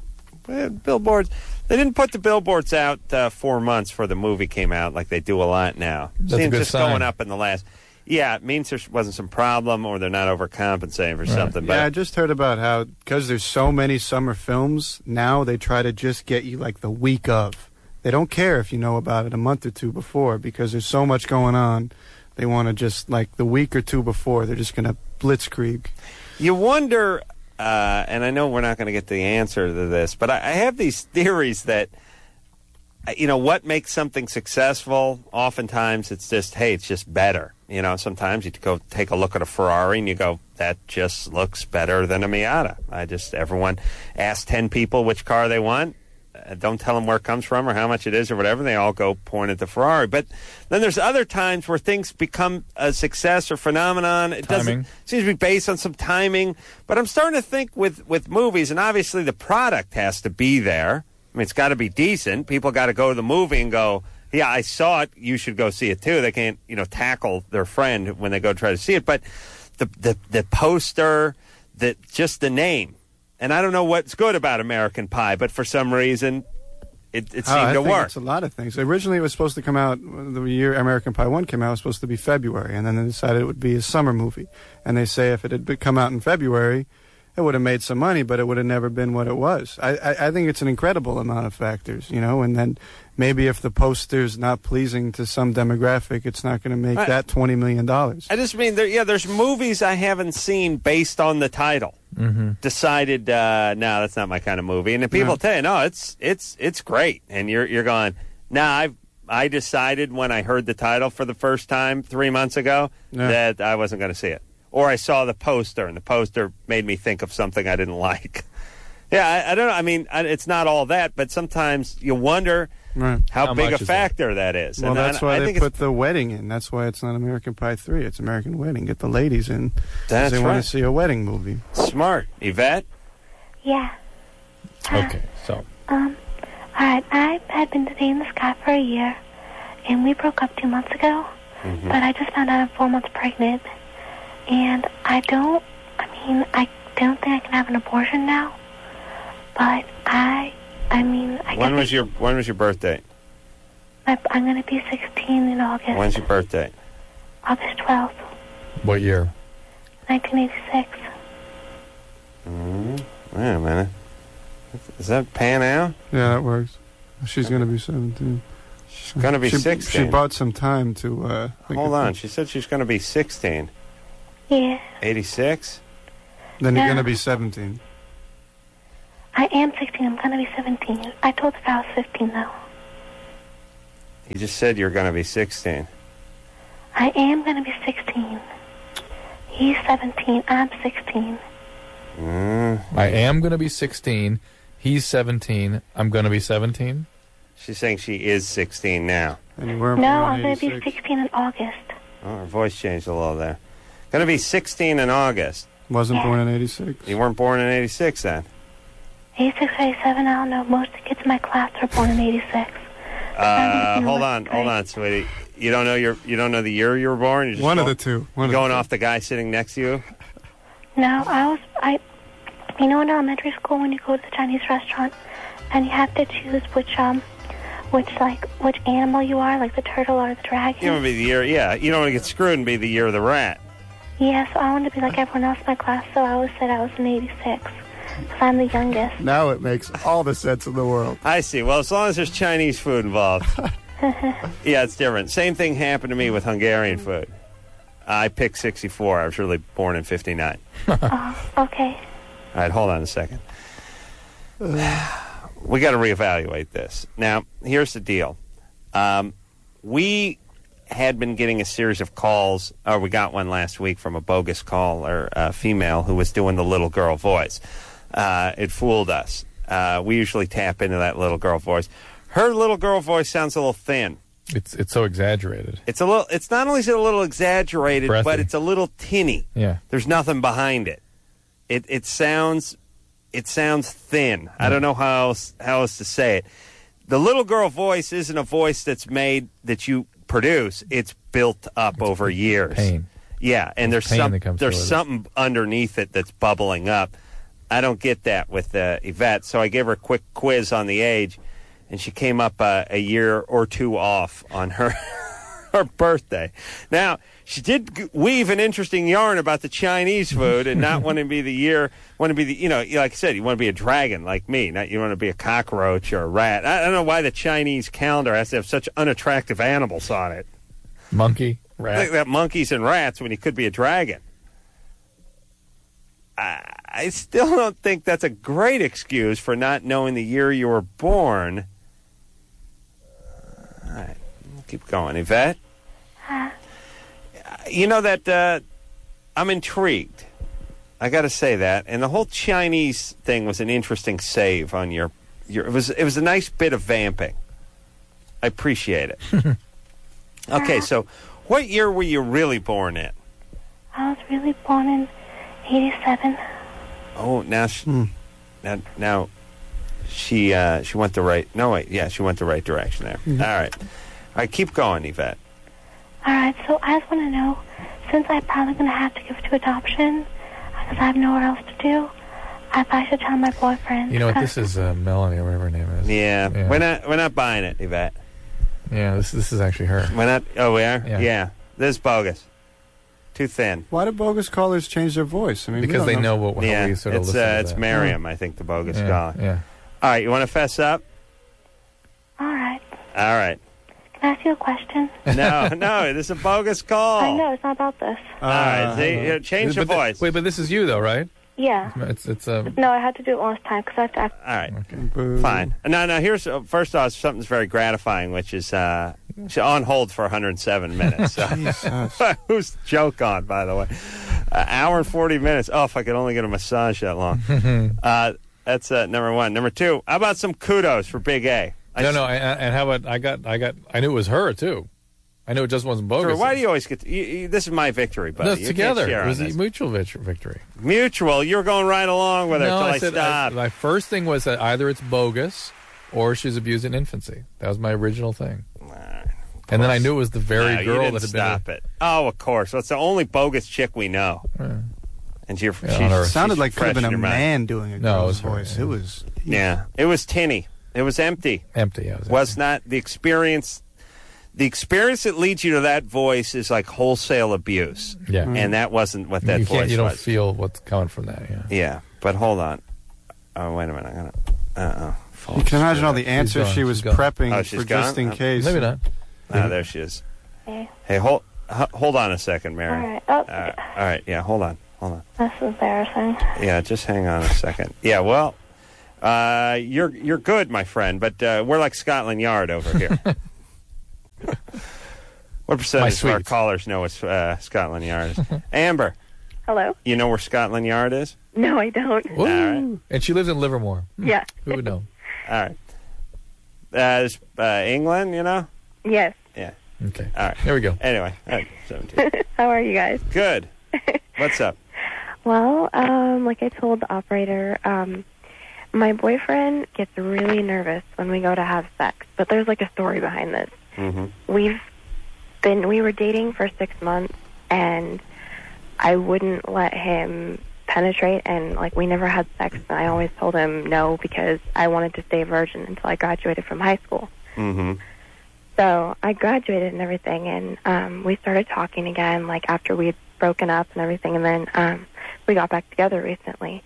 Uh, billboards. They didn't put the billboards out uh, four months before the movie came out like they do a lot now. That's a Seems good just sign. going up in the last. Yeah, it means there wasn't some problem or they're not overcompensating for something. But Yeah, I just heard about how, because there's so many summer films, now they try to just get you like the week of. They don't care if you know about it a month or two before because there's so much going on. They want to just, like, the week or two before, they're just going to blitzkrieg. You wonder, uh, and I know we're not going to get the answer to this, but I, I have these theories that, uh, you know, what makes something successful? Oftentimes it's just, hey, it's just better. You know, sometimes you go take a look at a Ferrari and you go, that just looks better than a Miata. I just, everyone asks ten people which car they want. Uh, don't tell them where it comes from or how much it is or whatever. They all go point at the Ferrari. But then there's other times where things become a success or phenomenon. It Timing. doesn't seems to be based on some timing. But I'm starting to think with, with movies, and obviously the product has to be there. I mean, it's got to be decent. People got to go to the movie and go, yeah, I saw it. You should go see it too. They can't, you know, tackle their friend when they go try to see it. But the the, the poster, the just the name, and I don't know what's good about American Pie, but for some reason, it, it Oh, seemed I to think work. It's a lot of things. Originally, it was supposed to come out the year American Pie one came out. It was supposed to be February, and then they decided it would be a summer movie. And they say if it had be- come out in February, it would have made some money, but it would have never been what it was. I, I, I think it's an incredible amount of factors, you know. And then maybe if the poster's not pleasing to some demographic, it's not going to make I- that twenty million dollars. I just mean, there, yeah, there's movies I haven't seen based on the title. Mm-hmm. Decided, uh, no, that's not my kind of movie. And then people No. tell you, no, it's it's it's great, and you're you're going, nah, I I decided when I heard the title for the first time three months ago Yeah. that I wasn't going to see it, or I saw the poster, and the poster made me think of something I didn't like. Yeah, I, I don't know. I mean, I, it's not all that, but sometimes you wonder Right. how, How big much a is factor that is. Well, and that's I, why I they think put it's, the wedding in. That's why it's not American Pie three. It's American Wedding. Get the ladies in. 'cause That's they right. want to see a wedding movie. smart. Yvette? Yeah. Okay, so Um, alright, I had been dating this guy for a year, and we broke up two months ago, Mm-hmm. but I just found out I'm four months pregnant, and I don't, I mean, I don't think I can have an abortion now, but I, I mean, I When guess was your When was your birthday? I, I'm going to be sixteen in August, When's your birthday? August twelfth, what year? nineteen eighty-six. Mm, wait a minute. Does that pan out? Yeah, that works. She's going to be seventeen. She's going to be she, sixteen. She bought some time to... Uh, think Hold of on. it. She said she's going to be sixteen. Yeah. eighty-six? Then you're Yeah. going to be seventeen. I am sixteen. I'm going to be seventeen. I told her I was fifteen, though. You just said you're going to be sixteen. I am going to be sixteen. He's seventeen. I'm sixteen. Mm. I am going to be sixteen. He's seventeen. I'm going to be seventeen. She's saying she is sixteen now. And you weren't No, born I'm going to be eighty-six. sixteen in August. Oh, her voice changed a little there. Going to be sixteen in August. Wasn't Yeah. born in eighty-six. You weren't born in eighty-six then? eighty-six, eighty-seven, I don't know. Most of the kids in my class were born in eighty-six. Uh, in hold the on, grade. hold on, sweetie. You don't know your, you don't know the year you were born. You just One of go- the two. One you of going the two. off the guy sitting next to you. No, I was, I, you know, in elementary school when you go to the Chinese restaurant and you have to choose which, um, which, like, which animal you are, like the turtle or the dragon? You want to be the year, yeah. You don't want to get screwed and be the year of the rat. Yeah, so I wanted to be like everyone else in my class, so I always said I was in eighty-six. Because I'm the youngest. Now it makes all the sense in the world. I see. Well, as long as there's Chinese food involved. Yeah, it's different. Same thing happened to me with Hungarian food. I picked sixty-four. I was really born in fifty-nine. Oh, okay. All right, hold on a second. We got to reevaluate this. Now, here's the deal. Um, we had been getting a series of calls, or we got one last week from a bogus caller, uh, female, who was doing the little girl voice. Uh, it fooled us. Uh, we usually tap into that little girl voice. Her little girl voice sounds a little thin. It's it's so exaggerated. It's a little. It's not only is it a little exaggerated, Breathy. but it's a little tinny. Yeah. There's nothing behind it. It it sounds it sounds thin. I don't know how else how else to say it. The little girl voice isn't a voice that's made that you produce. It's built up It's over years. Pain. Yeah, and It's there's pain some that comes there's through with it. something underneath it that's bubbling up. I don't get that with uh, Yvette, so I gave her a quick quiz on the age, and she came up uh, a year or two off on her her birthday. Now, she did g- weave an interesting yarn about the Chinese food and not want to be the year, want to be the, you know, like I said, you want to be a dragon like me, not you want to be a cockroach or a rat. I, I don't know why the Chinese calendar has to have such unattractive animals on it. Monkey, Like rat. that monkeys and rats when you could be a dragon. I, I still don't think that's a great excuse for not knowing the year you were born. All right, we'll keep going. Yvette? Huh? You know that uh, I'm intrigued. I got to say that. And the whole Chinese thing was an interesting save on your, your it was it was a nice bit of vamping. I appreciate it. Okay, so what year were you really born in? I was really born in eighty-seven. Oh, now she, Hmm. now, now she uh, she went the right. No, wait, yeah, she went the right direction there. Mhm. All right, all right, keep going, Yvette. All right, so I just want to know, since I'm probably going to have to give it to adoption, because I have nowhere else to do, if I should tell my boyfriend. You know what? This is uh, Melanie or whatever her name is. Yeah, Yeah. we're not we're not buying it, Yvette. Yeah, this this is actually her. We're not. Oh, we are. Yeah. Yeah, this is bogus. Too thin. Why do bogus callers change their voice? I mean, we Because don't they know what how yeah, we sort of it's listen uh, to it's that. Miriam, I think, the bogus yeah, caller. Yeah. All right, you want to fess up? All right. All right. Can I ask you a question? No, no, this is a bogus call. I know, it's not about this. All right, Uh, see, here, change your But thi- voice. wait, but this is you though, right? Yeah. It's it's uh, No, I had to do it last time, because I have to ask. All right. Boo. Fine. No, no. Here's uh, first off, something's very gratifying, which is uh, she's on hold for one hundred seven minutes. So. Jesus. Who's the joke on, by the way? An hour and forty minutes. Oh, if I could only get a massage that long. uh, that's uh, number one. Number two. How about some kudos for Big A? I no, s- no. I, I- and how about I got I got I knew it was her too. I knew it just wasn't bogus. Sure, why do you always get? To, you, you, this is my victory, buddy. No, You it's can't together. share It on was a this. mutual vic- victory. Mutual. You're going right along with her no, until I, I said stop. I, my first thing was that either it's bogus or she's abused in infancy. That was my original thing. And then I knew it was the very No, you girl didn't that had stop been. it. Oh, of course. Well, it's the only bogus chick we know. Yeah. And you're, Yeah, she's, on Earth. It sounded she's like could have fresh been a in your mind. man doing a No, it girl's was her, voice. yeah. It was. Yeah, it was tinny. It was empty. Empty. Yeah, it was, Was empty. not the experience. The experience that leads you to that voice is like wholesale abuse, Yeah. and that wasn't what that you voice can't. You don't was. feel what's coming from that. Yeah. Yeah, but hold on. Oh, wait a minute. I'm gonna. Uh-oh. You can imagine all the answers gone. she was She's gone. prepping Oh, she's for just gone? in Uh, case. Maybe not. Ah, there she is. Hey. Hey, hold h- hold on a second, Mary. All right. Oh, Uh, all right, yeah, hold on. Hold on. that's embarrassing. Yeah, just hang on a second. Yeah, well, uh, you're you're good, my friend, but uh, we're like Scotland Yard over here. What percentage of our sweet. callers know what uh, Scotland Yard is? Amber, Hello? you know where Scotland Yard is? No, I don't. Woo. right. And she lives in Livermore. Hmm. Yeah. Who would know? All right. Uh, it's, uh, England, you know? Yes. Yeah. Okay. All right. There we go. Anyway, all right, seventeen. How are you guys? Good. What's up? Well, um, like I told the operator, um, my boyfriend gets really nervous when we go to have sex, but there's like a story behind this. Mm-hmm. We've been, we were dating for six months, and I wouldn't let him penetrate, and like we never had sex, and I always told him no because I wanted to stay a virgin until I graduated from high school. Mm-hmm. So I graduated and everything, and um, we started talking again, like after we'd broken up and everything, and then um, we got back together recently,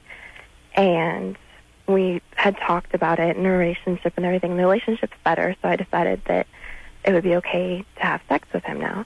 and we had talked about it in a relationship and everything. The relationship's better, so I decided that it would be okay to have sex with him now.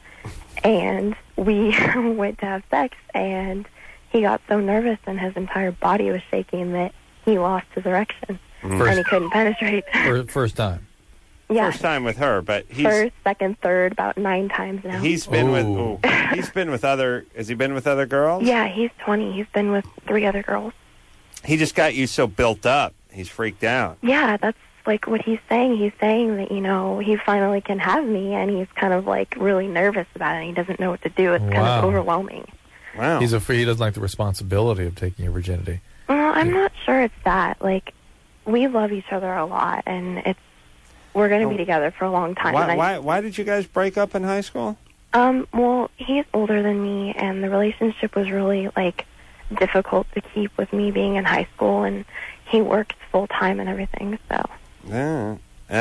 And we went to have sex, and he got so nervous and his entire body was shaking that he lost his erection, and he couldn't penetrate. First, first time. Yeah, First time with her, but he's first, second, third, about nine times now. he's been with Ooh. ooh, he's been with other. Has he been with other girls? Yeah, he's twenty. He's been with three other girls. He just got you so built up. He's freaked out. Yeah, that's like what he's saying. He's saying that, you know, he finally can have me, and he's kind of like really nervous about it. And he doesn't know what to do. It's kind Wow. of overwhelming. Wow. He's afraid he doesn't like the responsibility of taking your virginity. Well, I'm not sure it's that. Like, we love each other a lot, and it's we're going to Oh. be together for a long time. why, and I, why why did you guys break up in high school? Um, well, he's older than me, and the relationship was really, like, difficult to keep with me being in high school, and he works full-time and everything, so. Yeah.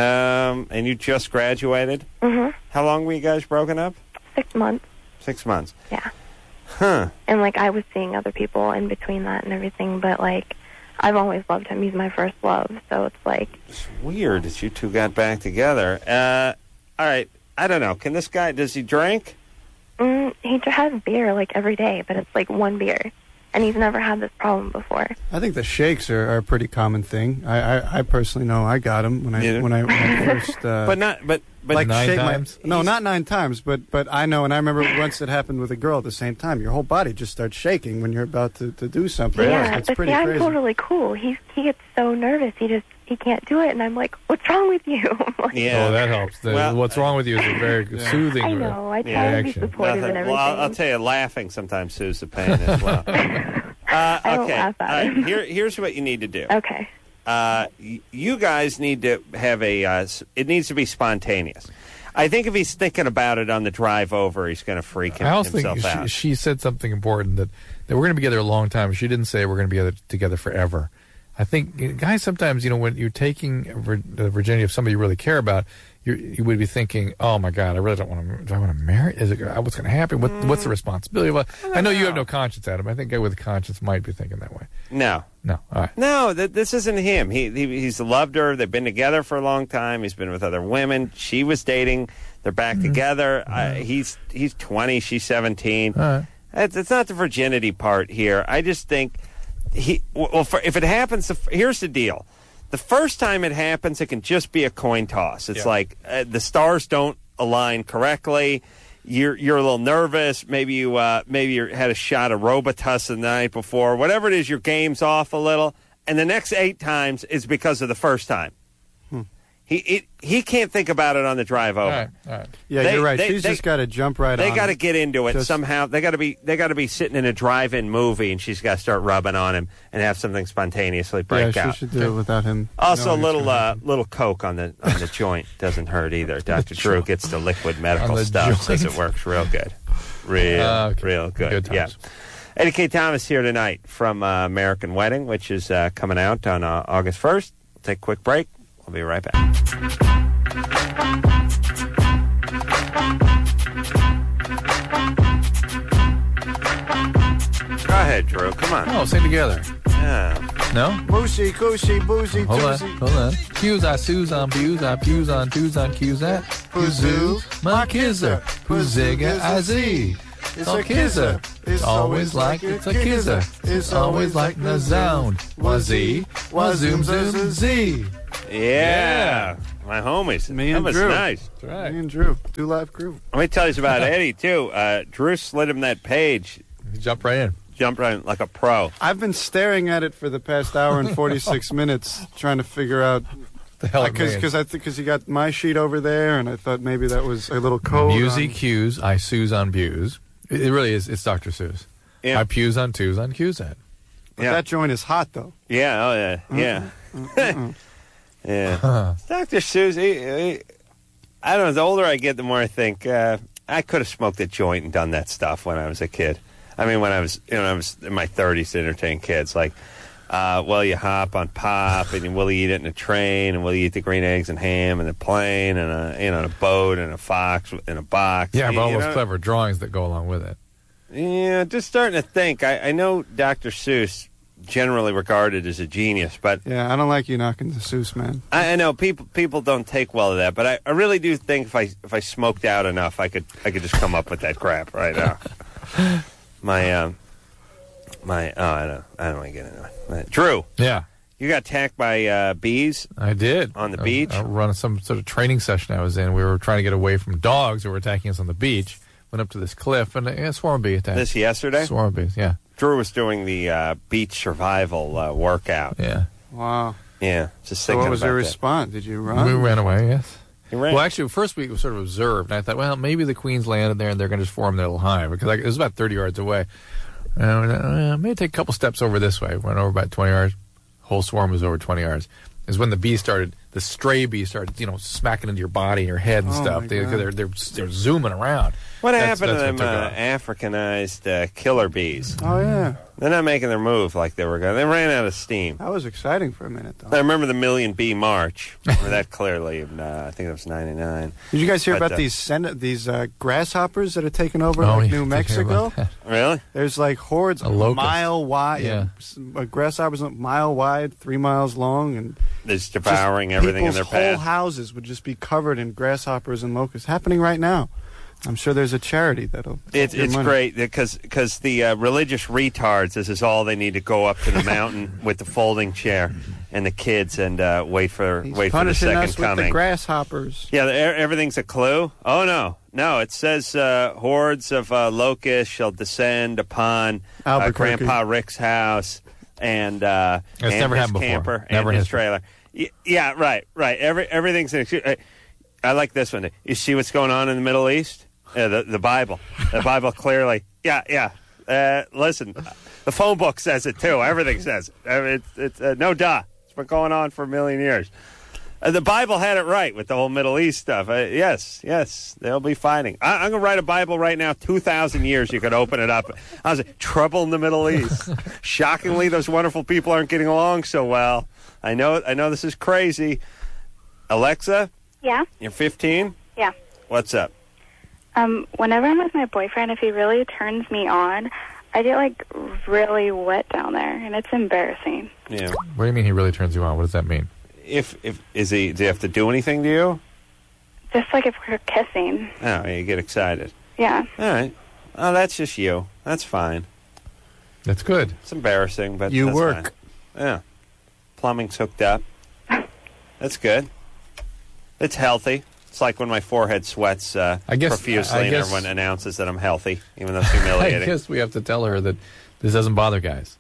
Um, and you just graduated. hmm How long were you guys broken up? Six months, Six months. yeah. Huh. And, like, I was seeing other people in between that and everything, but, like, I've always loved him. He's my first love, so it's like, It's weird that you two got back together. Uh, all right. I don't know. Can this guy? Does he drink? mm, he has beer, like, every day, but it's, like, one beer. And he's never had this problem before. I think the shakes are, are a pretty common thing. I, I, I personally know I got them when I Yeah. when I, when I first. Uh, But not. But but like Nine shake my- times? no, not nine times, but but I know, and I remember once it happened with a girl at the same time. Your whole body just starts shaking when you're about to, to do something. Yeah, it's but pretty see, I'm crazy. totally cool. He's, he gets so nervous. He just, he can't do it. And I'm like, what's wrong with you? I'm like, yeah. Oh, that helps. The, Well, what's wrong with you is a very soothing. I know. I try Yeah, to be action. supportive Nothing. and everything. Well, I'll, I'll tell you, laughing sometimes soothes the pain as well. Uh, I don't okay. laugh at All right. him. Here, here's what you need to do. Okay. Uh, y- you guys need to have a. Uh, s- it needs to be spontaneous. I think if he's thinking about it on the drive over, he's going to freak him, I also himself think out. she, she said something important that, that we're going to be together a long time. She didn't say we're going to be together, together forever. I think guys sometimes, you know, when you're taking vir- the virginity of somebody you really care about, you you would be thinking, oh my God, I really don't want to. Do I want to marry? Is it what's going to happen? What, What's the responsibility? Well, I know you have no conscience, Adam. I think a guy with a conscience might be thinking that way. no, No, all right. no, th- this isn't him. He, he he's loved her. They've been together for a long time. He's been with other women. She was dating. They're back together. Uh, he's he's twenty. She's seventeen. All right. It's, it's not the virginity part here. I just think he. Well, for, if it happens, the, here's the deal. The first time it happens, it can just be a coin toss. It's Yeah. like uh, the stars don't align correctly. You're you're a little nervous. Maybe you uh, maybe you had a shot of Robitussin the night before. Whatever it is, your game's off a little. And the next eight times is because of the first time. He it, he can't think about it on the drive over. All right. All right. Yeah, They- you're right. they- She's they- just got to jump right They on. got to it. get into it Just- somehow. They got to be they got to be sitting in a drive-in movie, and she's got to start rubbing on him and have something spontaneously break Yeah, out. she should do it without him. Also, a knowing it's little gonna uh, happen. little coke on the on the joint doesn't hurt either. Doctor Drew gets the liquid medical On the stuff, says it joint. works real good, real Uh, okay. real good. Good yeah. times. Eddie K. Thomas here tonight from uh, American Wedding, which is uh, coming out on uh, August first. We'll take a quick break. We'll be right back. Go ahead, Drew. Come on. Oh, sing together. Yeah. No? Moosey, coochie, boozy, Hold on, toozy. hold on. Q's, I, Sue's on, B's, I, P's on, Two's on, Q's at. Puzoo, my kizzer. Puzziga, I, Z. It's Oh, a kizzer. It's always like it's a kizzer. It's always like the sound. Wazzy, wazoom, zoom, Z. Yeah. My homies. Me that and was Drew. nice. That's right. Me and Drew, do live crew. Let me tell you about Eddie, too. Uh, Drew slid him that page. He jumped right in. Jumped right in like a pro. I've been staring at it for the past hour and forty-six minutes, trying to figure out The hell it because means. because I think because you got my sheet over there, and I thought maybe that was a little code. Musey on- Q's, I Sue's on Buse. It, it really is. It's Doctor Seuss. Yeah. I Pews on Two's on Q's at. But Yeah. that joint is hot though. Yeah, oh, yeah. Yeah. yeah. Doctor Seuss, he, he, I don't know, the older I get, the more I think, uh, I could have smoked a joint and done that stuff when I was a kid. I mean, when I was, you know, I was in my thirties to entertain kids. Like, uh, well, you hop on pop, and will you eat it in a train, and will you eat the green eggs and ham in a plane, and a, you know, a boat, and a fox in a box. Yeah, you, but all you those know? clever drawings that go along with it. Yeah, just starting to think. I, I know Doctor Seuss generally regarded as a genius, but Yeah, I don't like you knocking the Seuss, man. I, I know people people don't take well to that. But I, I really do think if I if I smoked out enough, I could I could just come up with that crap right now. my um my oh I don't I don't want to get into it. Uh, Drew, Yeah, you got attacked by uh, bees. I did. On the I- beach? I run some sort of training session I was in. We were trying to get away from dogs who were attacking us on the beach. Went up to this cliff, and a swarm bee attacked. This yesterday, Swarm bees, yeah. Drew was doing the uh, beach survival uh, workout. Yeah. Wow. Yeah, just So thinking what was your about that. response? Did you run? We ran away, yes. He ran. Well, actually, first we sort of observed, and I thought, well, maybe the queens landed there and they're going to just form their little hive, because like, it was about thirty yards away. And I went, uh, maybe take a couple steps over this way. Went over about twenty yards. Whole swarm was over twenty yards. Is when the bees started, the stray bees started, you know, smacking into your body and your head and Oh, stuff. my They, God. they're, they're, they're zooming around. What That's- happened that's to what them took uh, off. Africanized uh, killer bees? Oh yeah, They're not making their move like they were going. They ran out of steam. that was exciting for a minute though. I remember the Million Bee March. I remember that clearly. In, uh, I think it was ninety-nine. Did you guys hear But, about uh, these sen- these uh, grasshoppers that are taking over Oh, like yeah, New did you hear Mexico? about that? Really? There's like hordes A a locust. mile wide. Yeah. s- uh, grasshoppers a mile wide, three miles long, and They're just just devouring everything in their people's whole path. houses would just be covered in grasshoppers and locusts. Happening right now. I'm sure there's a charity that'll. It's give it's money. great because because the uh, religious retards. This is all they need to go up to the mountain with the folding chair and the kids and uh, wait for He's wait for the punishing second us with coming. the grasshoppers. Yeah, the, e- everything's a clue. Oh no, no! It says uh, hordes of uh, locusts shall descend upon uh, Albuquerque. Grandpa Rick's house and uh, That's and never his happened before. camper Never and in his history. trailer. Y- yeah, right, right. Every everything's an excuse. I, I like this one. You see what's going on in the Middle East? Yeah, the the Bible. The Bible clearly. Yeah, yeah. Uh, listen, the phone book says it too. Everything says it. I mean, it's it's uh, no duh. It's been going on for a million years. Uh, the Bible had it right with the whole Middle East stuff. Uh, yes, yes, they'll be fighting. I, I'm going to write a Bible right now. Two thousand years, you could open it up. I was like, trouble in the Middle East. Shockingly, those wonderful people aren't getting along so well. I know. I know this is crazy. Alexa, Yeah, you're fifteen. yeah. What's up? Um, whenever I'm with my boyfriend, if he really turns me on, I get like really wet down there, and it's embarrassing. Yeah. What do you mean he really turns you on? What does that mean? If if is he? Does he have to do anything to you? Just like if we're kissing. Oh, you get excited. Yeah. All right. Oh, that's just you. That's fine. That's good. It's embarrassing, but You that's work. fine. Yeah. Plumbing's hooked up. That's good. It's healthy. It's like when my forehead sweats uh, I guess- profusely I and guess- everyone announces that I'm healthy, even though it's I humiliating. guess we have to tell her that this doesn't bother guys.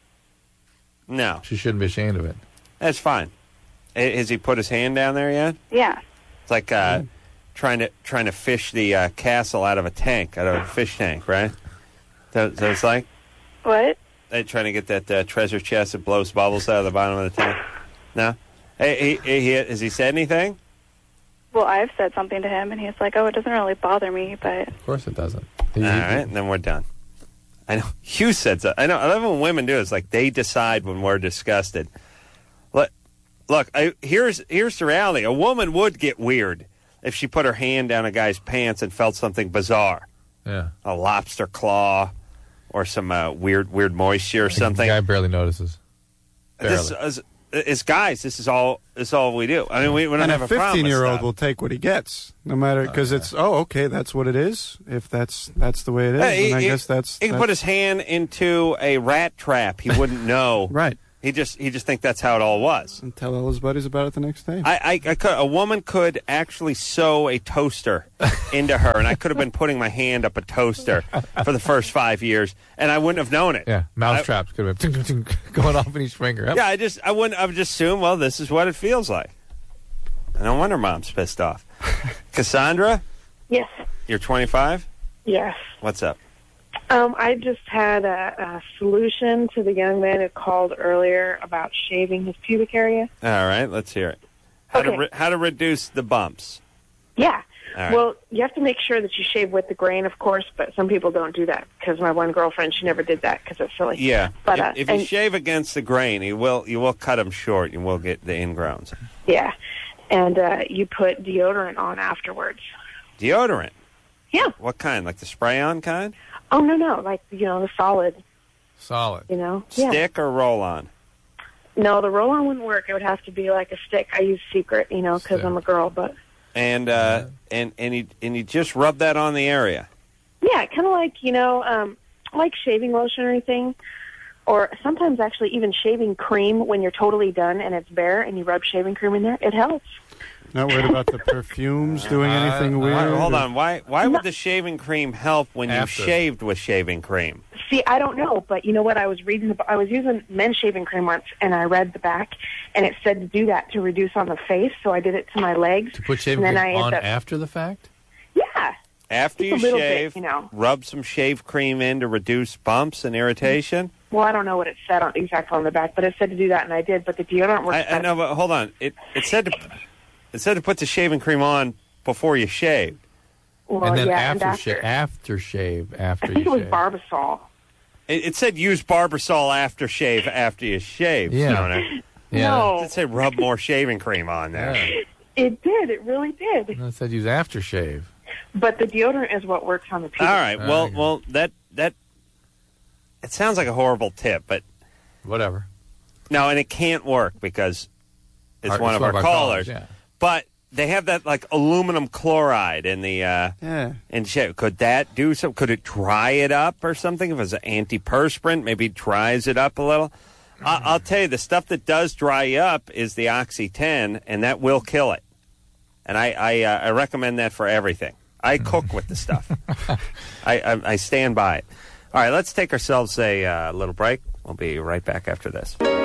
No, She shouldn't be ashamed of it. that's fine. Ha- Has he put his hand down there yet? Yeah. It's like uh, trying to trying to fish the uh, castle out of a tank, out of a fish tank, right? So, so it's like What? they trying to get that uh, treasure chest that blows bubbles out of the bottom of the tank. No, hey, he, he, he, has he said anything? Well, I've said something to him, and he's like, "Oh, it doesn't really bother me," but Of course it doesn't. All right, then we're done. I know Hugh said so. I know. I love when women do it. It's like they decide when we're disgusted. Look, look. I, here's here's the reality. A woman would get weird if she put her hand down a guy's pants and felt something bizarre, Yeah. a lobster claw, or some uh, weird weird moisture or The something. guy barely notices. This, as, as guys, this is all. This is all we do. I mean, we, we don't and have a a problem with fifteen-year-old stuff. will take what he gets, no matter because it's oh okay, that's what it is. If that's that's the way it is, Hey, then I he, guess that's. He can that's, put his hand into a rat trap. He wouldn't know. Right. He just he just think that's how it all was. And tell all his buddies about it the next day. I, I, I could, a woman could actually sew a toaster into her, and I could have been putting my hand up a toaster for the first five years, and I wouldn't have known it. Yeah, mouse I- traps could have been going off in each finger. Yep. Yeah, I just I wouldn't. I would just assume. Well, this is what it feels like. And no wonder Mom's pissed off. Cassandra, Yes. you're twenty-five. Yes. What's up? Um, I just had a, a solution to the young man who called earlier about shaving his pubic area. All right, let's hear it. How to Okay. re- how to reduce the bumps? Yeah. All right. Well, you have to make sure that you shave with the grain, of course, but some people don't do that because my one girlfriend, she never did that because it's silly. Yeah, But, if, uh, if you and- shave against the grain, you will you will cut them short. You will get the ingrowns. Yeah. And uh, you put deodorant on afterwards. Deodorant. Yeah. What kind? Like the spray-on kind? Oh, no, no. Like, you know, the solid, Solid. you know? Yeah. Stick or roll-on? No, the roll-on wouldn't work. It would have to be like a stick. I use Secret, you know, because Stick. I'm a girl, but... And uh, and and you and you just rub that on the area. Yeah, kind of like, you know, um, like shaving lotion or anything. Or sometimes actually even shaving cream when you're totally done and it's bare and you rub shaving cream in there. It helps. Not worried about the perfumes doing anything Uh, weird. Why- hold or- on. Why why would the shaving cream help when After. you shaved with shaving cream? See, I don't know, but you know what? I was reading, the, I was using men's shaving cream once, and I read the back, and it said to do that to reduce on the face, so I did it to my legs. To put shaving and then cream I on ended up, after the fact? Yeah. After Just you a little bit, shave, you know. rub some shave cream in to reduce bumps and irritation. Well, I don't know what it said on exactly on the back, but it said to do that, and I did. But the deodorant works. I, I better. know, but hold on. It it said to it said to put the shaving cream on before you shaved. Well, and then yeah, after, and after. Sha- after shave, after I think you it was shave. Barbasol. It, it said use Barbasol after shave after you shave. Yeah. Stoner. Yeah. No. It said rub more shaving cream on there. Yeah. It did. It really did. And it said use aftershave. But the deodorant is what works on the pubic. All right. Well, Okay. well, that that it sounds like a horrible tip, but Whatever. no, and it can't work because it's Our- one it's of our, callers. Yeah. But they have that like aluminum chloride in the uh, Yeah. and shit. Could that do some? Could it dry it up or something? If it's an antiperspirant, maybe it dries it up a little. I- I'll tell you, the stuff that does dry you up is the Oxy ten, and that will kill it. And I I, uh, I recommend that for everything. I cook with the stuff. I, I I stand by it. All right, let's take ourselves a uh, little break. We'll be right back after this.